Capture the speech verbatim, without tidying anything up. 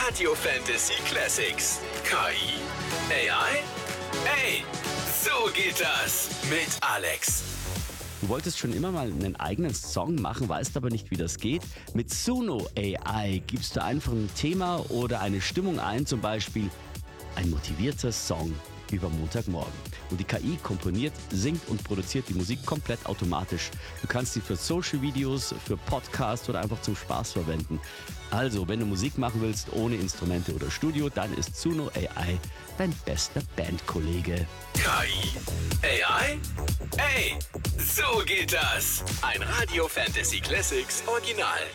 Radio Fantasy Classics. K I? A I? Ey, so geht das mit Alex. Du wolltest schon immer mal einen eigenen Song machen, weißt aber nicht, wie das geht. Mit Suno A I gibst du einfach ein Thema oder eine Stimmung ein, zum Beispiel ein motivierter Song über Montagmorgen. Und die K I komponiert, singt und produziert die Musik komplett automatisch. Du kannst sie für Social-Videos, für Podcasts oder einfach zum Spaß verwenden. Also, wenn du Musik machen willst ohne Instrumente oder Studio, dann ist Suno A I dein bester Bandkollege. K I? A I? Ey, so geht das. Ein Radio Fantasy Classics Original.